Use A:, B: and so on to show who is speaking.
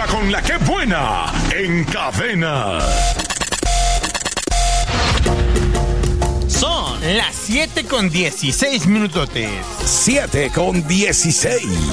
A: arriba con la que buena en Cadena.
B: Son las 7:16 minutotes.
C: 7:16.